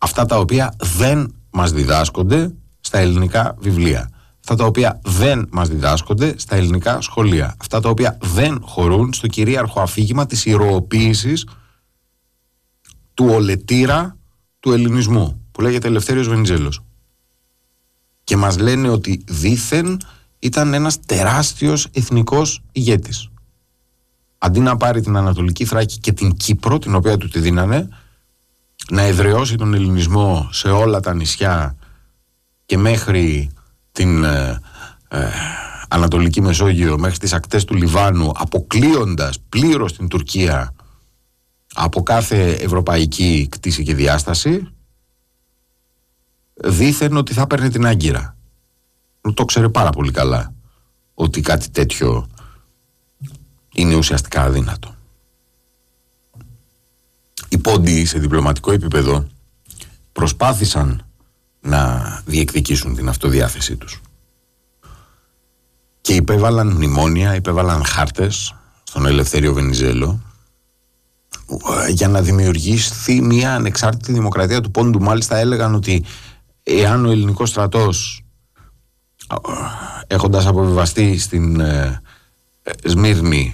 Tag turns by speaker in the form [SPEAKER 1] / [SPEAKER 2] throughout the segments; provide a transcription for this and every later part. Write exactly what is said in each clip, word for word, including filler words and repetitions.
[SPEAKER 1] αυτά τα οποία δεν μας διδάσκονται στα ελληνικά βιβλία, αυτά τα οποία δεν μας διδάσκονται στα ελληνικά σχολεία, αυτά τα οποία δεν χωρούν στο κυρίαρχο αφήγημα της ηρωοποίησης του ολετήρα του ελληνισμού που λέγεται Ελευθέριος Βενιζέλος. Και μας λένε ότι δήθεν ήταν ένας τεράστιος εθνικός ηγέτης. Αντί να πάρει την Ανατολική Θράκη και την Κύπρο, την οποία του τη δίνανε, να εδραιώσει τον ελληνισμό σε όλα τα νησιά και μέχρι την ε, ε, Ανατολική Μεσόγειο, μέχρι τις ακτές του Λιβάνου, αποκλείοντας πλήρως την Τουρκία από κάθε ευρωπαϊκή κτήση και διάσταση, δήθεν ότι θα παίρνει την Άγκυρα. Το ξέρει πάρα πολύ καλά ότι κάτι τέτοιο είναι ουσιαστικά αδύνατο. Οι πόντιοι σε διπλωματικό επίπεδο προσπάθησαν να διεκδικήσουν την αυτοδιάθεσή τους και υπέβαλαν μνημόνια, υπέβαλαν χάρτες στον Ελευθέριο Βενιζέλο για να δημιουργήσει μια ανεξάρτητη δημοκρατία του Πόντου. Μάλιστα έλεγαν ότι εάν ο ελληνικός στρατός, έχοντας αποβιβαστεί στην ε, ε, Σμύρνη,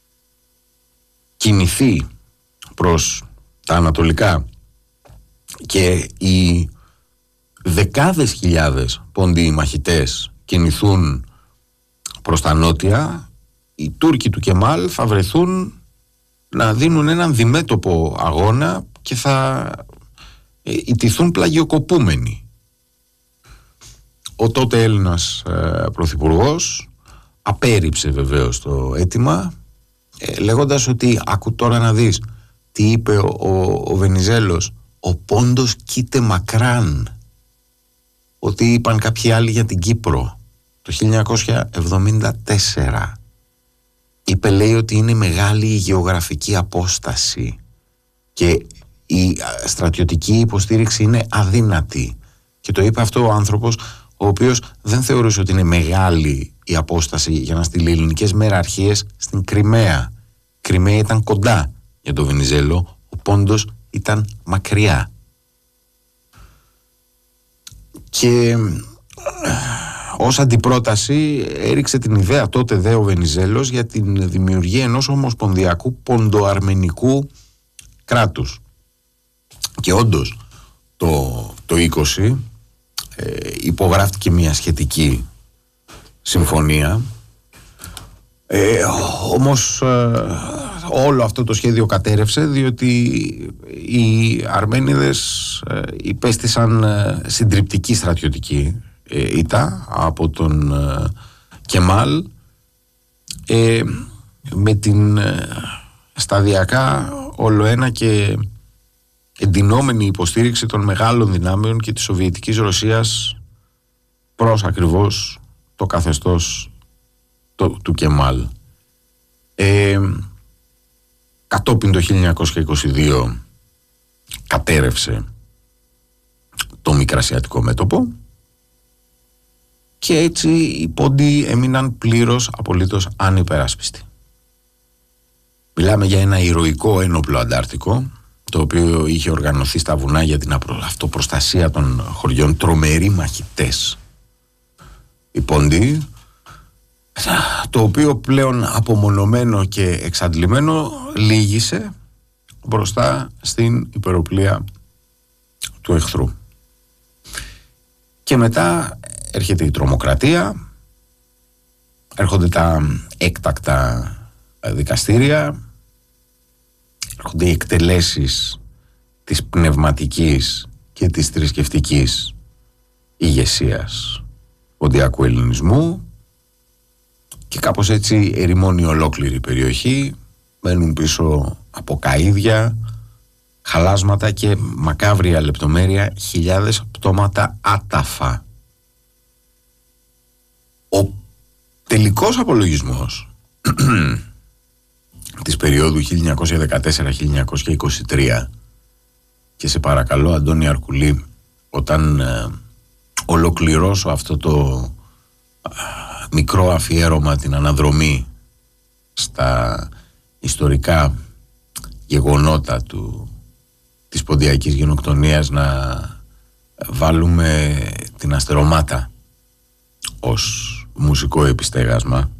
[SPEAKER 1] κινηθεί προς τα ανατολικά και οι δεκάδες χιλιάδες πόντιοι μαχητές κινηθούν προς τα νότια, οι Τούρκοι του Κεμάλ θα βρεθούν να δίνουν έναν διμέτωπο αγώνα και θα ιτηθούν πλαγιοκοπούμενοι. Ο τότε Έλληνας ε, πρωθυπουργός απέρριψε βεβαίως το αίτημα, ε, λέγοντας ότι άκου τώρα να δεις τι είπε ο, ο, ο Βενιζέλος, ο πόντος κοίται μακράν, ότι είπαν κάποιοι άλλοι για την Κύπρο το χίλια εννιακόσια εβδομήντα τέσσερα. Είπε, λέει, ότι είναι μεγάλη η γεωγραφική απόσταση και η στρατιωτική υποστήριξη είναι αδύνατη. Και το είπε αυτό ο άνθρωπος ο οποίος δεν θεωρούσε ότι είναι μεγάλη η απόσταση για να στείλει ελληνικές μεραρχίες στην Κριμαία. Η Κριμαία ήταν κοντά για τον Βενιζέλο, ο πόντος ήταν μακριά. Και ως αντιπρόταση έριξε την ιδέα τότε δε ο Βενιζέλος για την δημιουργία ενός ομοσπονδιακού ποντοαρμενικού κράτους. Και όντως το, το είκοσι ε, υπογράφτηκε μια σχετική συμφωνία, ε, όμως ε, όλο αυτό το σχέδιο κατέρευσε διότι οι Αρμένιδες ε, υπέστησαν ε, συντριπτική στρατιωτική ε, ήττα από τον ε, Κεμάλ, ε, με την ε, σταδιακά ολοένα και εντυνόμενη υποστήριξη των μεγάλων δυνάμεων και της Σοβιετικής Ρωσίας προς ακριβώς το καθεστώς το, του Κεμάλ. Ε, κατόπιν το χίλια εννιακόσια είκοσι δύο κατέρευσε το Μικρασιατικό μέτωπο και έτσι οι πόντιοι έμειναν πλήρως απολύτως ανυπεράσπιστοι. Μιλάμε για ένα ηρωικό ένοπλο αντάρτικο, το οποίο είχε οργανωθεί στα βουνά για την αυτοπροστασία των χωριών, τρομεροί μαχητές οι πόντιοι, το οποίο πλέον απομονωμένο και εξαντλημένο λύγησε μπροστά στην υπεροπλία του εχθρού. Και μετά έρχεται η τρομοκρατία, έρχονται τα έκτακτα δικαστήρια, έρχονται οι εκτελέσεις της πνευματικής και της θρησκευτικής ηγεσίας ποντιακού ελληνισμού και κάπως έτσι ερημώνει ολόκληρη η περιοχή. Μένουν πίσω από καΐδια, χαλάσματα και μακάβρια λεπτομέρεια χιλιάδες πτώματα άταφα. Ο τελικός απολογισμός της περίοδου χίλια εννιακόσια δεκατέσσερα με χίλια εννιακόσια είκοσι τρία, και σε παρακαλώ Αντώνη Αρκουλή, όταν ε, ολοκληρώσω αυτό το ε, μικρό αφιέρωμα, την αναδρομή στα ιστορικά γεγονότα του, της ποντιακής γενοκτονίας να βάλουμε την Αστερομάτα ως μουσικό επιστέγασμα.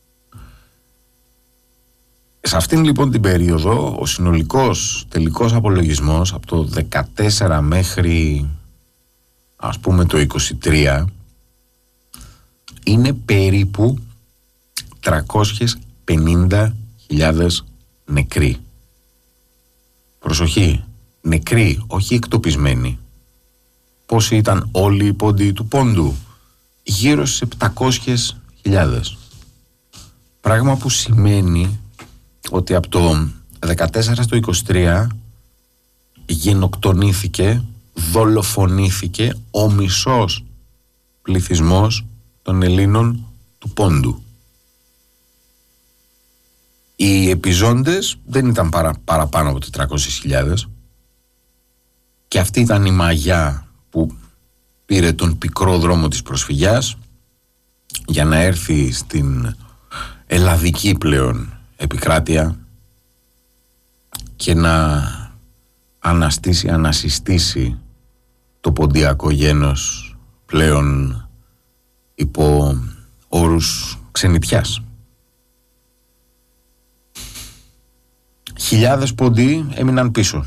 [SPEAKER 1] Σε αυτήν λοιπόν την περίοδο ο συνολικός τελικός απολογισμός από το δεκατέσσερα μέχρι ας πούμε το είκοσι τρία είναι περίπου τριακόσιες πενήντα χιλιάδες νεκροί. Προσοχή, νεκροί, όχι εκτοπισμένοι. Πόσοι ήταν όλοι οι πόντιοι του Πόντου? Γύρω στις επτακόσιες χιλιάδες. Πράγμα που σημαίνει ότι από το δεκατέσσερα στο είκοσι τρία γενοκτονήθηκε, δολοφονήθηκε ο μισός πληθυσμός των Ελλήνων του Πόντου. Οι επιζώντες δεν ήταν παρα, παραπάνω από τετρακόσιες χιλιάδες και αυτή ήταν η μαγιά που πήρε τον πικρό δρόμο της προσφυγιάς για να έρθει στην ελλαδική πλέον επικράτεια και να αναστήσει, ανασυστήσει το ποντιακό γένος πλέον υπό όρους ξενιτιάς. Χιλιάδες ποντοί έμειναν πίσω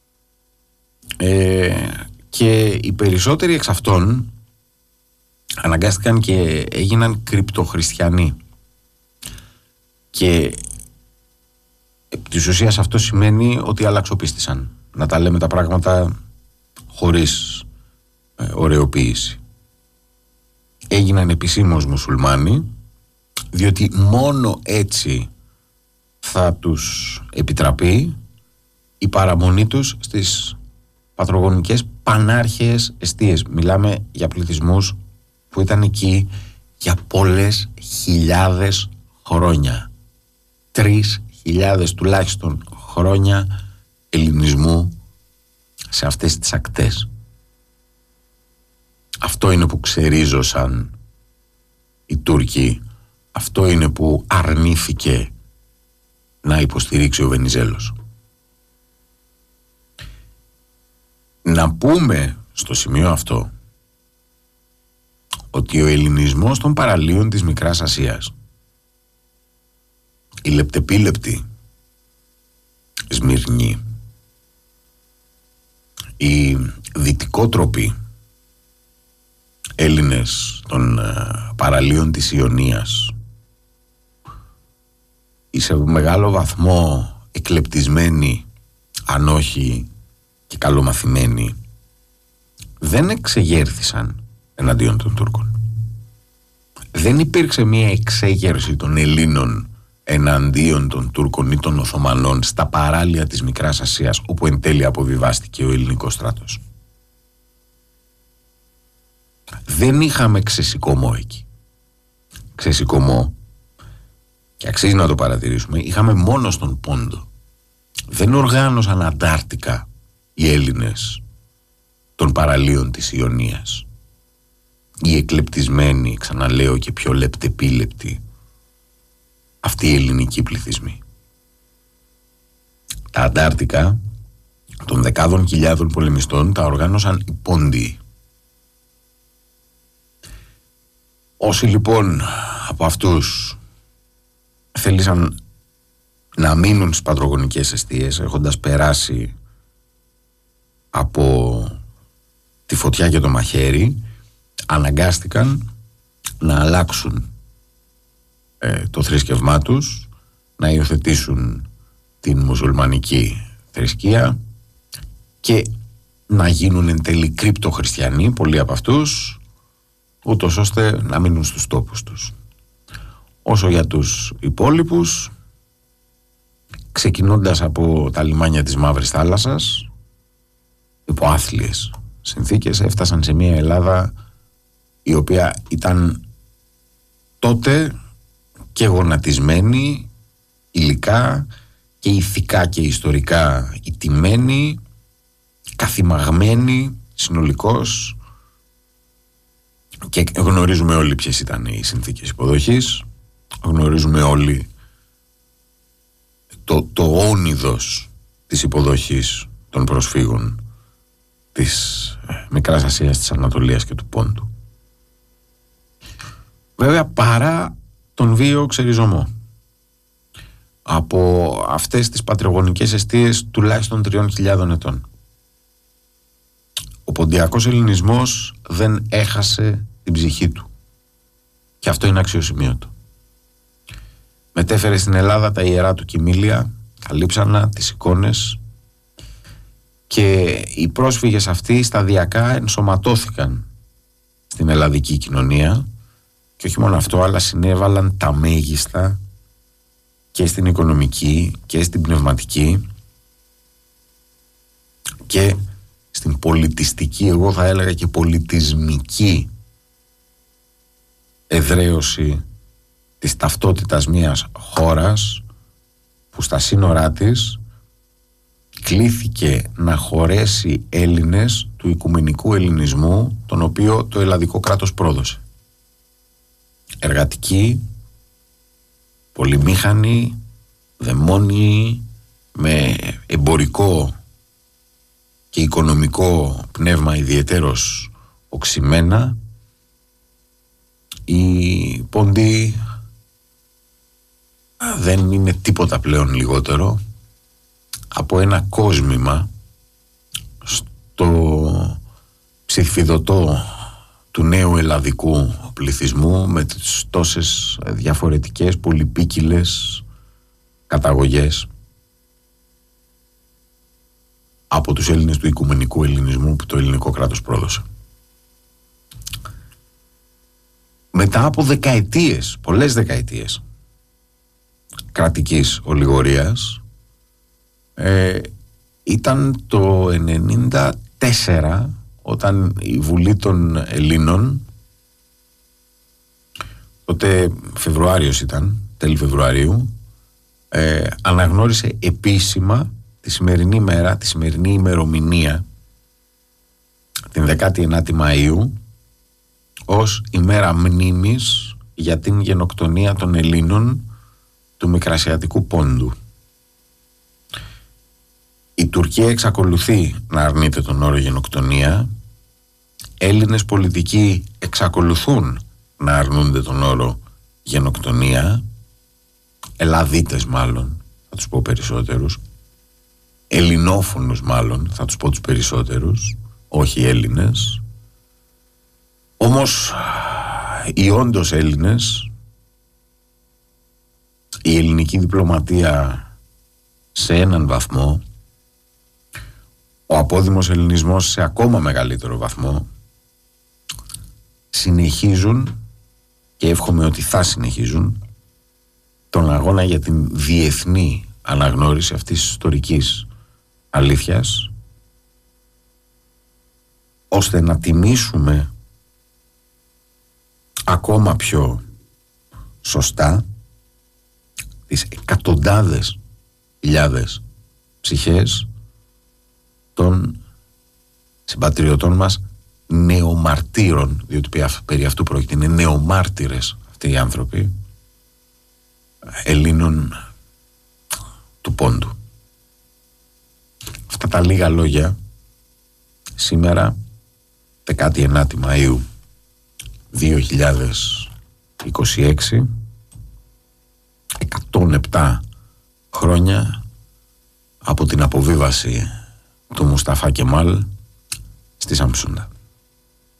[SPEAKER 1] ε, και οι περισσότεροι εξ αυτών αναγκάστηκαν και έγιναν κρυπτοχριστιανοί και επί της ουσίας αυτό σημαίνει ότι αλλαξοπίστησαν, να τα λέμε τα πράγματα χωρίς ε, ωρεοποίηση. Έγιναν επισήμως μουσουλμάνοι, διότι μόνο έτσι θα τους επιτραπεί η παραμονή τους στις πατρογονικές πανάρχαιες εστίες. Μιλάμε για πληθυσμούς που ήταν εκεί για πολλές χιλιάδες χρόνια. Τρεις χιλιάδες τουλάχιστον χρόνια ελληνισμού σε αυτές τις ακτές. Αυτό είναι που ξερίζωσαν οι Τούρκοι. Αυτό είναι που αρνήθηκε να υποστηρίξει ο Βενιζέλος. Να πούμε στο σημείο αυτό ότι ο ελληνισμός των παραλίων της Μικράς Ασίας, η λεπτεπίλεπτη Σμυρνή, οι δυτικότροποι Έλληνες των uh, παραλίων της Ιωνίας, ή σε μεγάλο βαθμό εκλεπτισμένοι, αν όχι και καλομαθημένοι, δεν εξεγέρθησαν εναντίον των Τούρκων. Δεν υπήρξε μία εξέγερση των Ελλήνων εναντίον των Τούρκων ή των Οθωμανών στα παράλια της Μικράς Ασίας, όπου εν τέλει αποβιβάστηκε ο ελληνικός στρατός. Δεν είχαμε ξεσηκωμό εκεί. Ξεσηκωμό, και αξίζει να το παρατηρήσουμε, είχαμε μόνο στον Πόντο. Δεν οργάνωσαν αντάρτικα οι Έλληνες των παραλίων της Ιωνίας. Οι εκλεπτισμένοι, ξαναλέω, και πιο λεπτεπίλεπτοι, αυτοί οι ελληνικοί πληθυσμοί. Τα αντάρτικα των δεκάδων χιλιάδων πολεμιστών τα οργάνωσαν οι Πόντιοι. Όσοι λοιπόν από αυτούς θέλησαν να μείνουν στις πατρογονικές εστίες, έχοντας περάσει από τη φωτιά και το μαχαίρι, αναγκάστηκαν να αλλάξουν ε, το θρήσκευμά τους, να υιοθετήσουν την μουσουλμανική θρησκεία και να γίνουν εν τέλει κρυπτοχριστιανοί, πολλοί από αυτούς, ούτως ώστε να μείνουν στους τόπους τους. Όσο για τους υπόλοιπους, ξεκινώντας από τα λιμάνια της Μαύρης Θάλασσας, υπό άθλιες συνθήκες, έφτασαν σε μια Ελλάδα η οποία ήταν τότε και γονατισμένη υλικά και ηθικά και ιστορικά ηττημένη, καθημαγμένη συνολικώς, και γνωρίζουμε όλοι ποιες ήταν οι συνθήκες υποδοχής, γνωρίζουμε όλοι το, το όνειδος της υποδοχής των προσφύγων της Μικράς Ασίας, της Ανατολίας και του Πόντου. Βέβαια παρά τον βίαιο ξεριζωμό από αυτές τις πατριγονικές εστίες τουλάχιστον τριών χιλιάδων ετών. Ο ποντιακός ελληνισμός δεν έχασε την ψυχή του και αυτό είναι αξιοσημείωτο. Μετέφερε στην Ελλάδα τα ιερά του κοιμήλια, τα λείψανα, τις εικόνες, και οι πρόσφυγες αυτοί σταδιακά ενσωματώθηκαν στην ελλαδική κοινωνία και όχι μόνο αυτό, αλλά συνέβαλαν τα μέγιστα και στην οικονομική και στην πνευματική και στην πολιτιστική, εγώ θα έλεγα και πολιτισμική εδραίωση της ταυτότητας μιας χώρας που στα σύνορά της κλήθηκε να χωρέσει Έλληνες του οικουμενικού ελληνισμού, τον οποίο το ελλαδικό κράτος πρόδωσε. Εργατικοί, πολυμήχανοι, δαιμόνιοι, με εμπορικό και οικονομικό πνεύμα ιδιαιτέρως οξυμένα. Οι Πόντιοι δεν είναι τίποτα πλέον λιγότερο από ένα κόσμημα στο ψηφιδωτό του νέου ελλαδικού πληθυσμού με τις τόσες διαφορετικές πολυπίκυλες καταγωγές από τους Έλληνες του οικουμενικού ελληνισμού που το ελληνικό κράτος πρόδωσε. Μετά από δεκαετίες, πολλές δεκαετίες κρατικής ολιγορίας, ε, ήταν το ενενήντα τέσσερα όταν η Βουλή των Ελλήνων, τότε Φεβρουάριος ήταν, τέλη Φεβρουαρίου, ε, αναγνώρισε επίσημα τη σημερινή μέρα, τη σημερινή ημερομηνία, την δεκάτη ενάτη Μαΐου, ως ημέρα μνήμης για την γενοκτονία των Ελλήνων του Μικρασιατικού Πόντου. Η Τουρκία εξακολουθεί να αρνείται τον όρο γενοκτονία. Έλληνες πολιτικοί εξακολουθούν να αρνούνται τον όρο γενοκτονία. Ελλαδίτες μάλλον, θα τους πω περισσότερους. Ελληνόφωνους μάλλον, θα τους πω τους περισσότερους, όχι Έλληνες. Όμως οι όντως Έλληνες, η ελληνική διπλωματία σε έναν βαθμό, ο απόδημος ελληνισμός σε ακόμα μεγαλύτερο βαθμό, συνεχίζουν, και εύχομαι ότι θα συνεχίζουν, τον αγώνα για την διεθνή αναγνώριση αυτής της ιστορικής αλήθειας, ώστε να τιμήσουμε ακόμα πιο σωστά τις εκατοντάδες χιλιάδες ψυχές των συμπατριωτών μας νεομαρτύρων, διότι περί αυτού πρόκειται, είναι νεομάρτυρες αυτοί οι άνθρωποι, Ελλήνων του Πόντου. Αυτά τα λίγα λόγια σήμερα, δεκάτη ενάτη Μαΐου δύο χιλιάδες είκοσι έξι, εκατόν επτά χρόνια από την αποβίβαση του Μουσταφά Κεμάλ στη Σαμψούντα.